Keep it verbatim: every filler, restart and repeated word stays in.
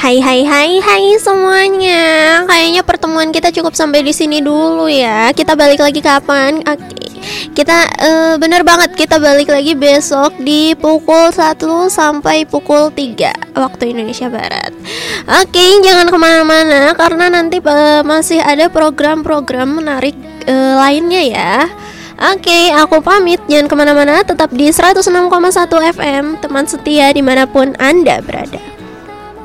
Hai hai hai hai semuanya. Kayaknya pertemuan kita cukup sampai di sini dulu ya. Kita balik lagi kapan? Oke. Kita uh, bener banget kita balik lagi besok di pukul satu sampai pukul tiga waktu Indonesia Barat. Oke, jangan kemana-mana karena nanti uh, masih ada program-program menarik uh, lainnya ya. Oke, aku pamit. Jangan kemana-mana, tetap di seratus enam koma satu F M, teman setia dimanapun Anda berada.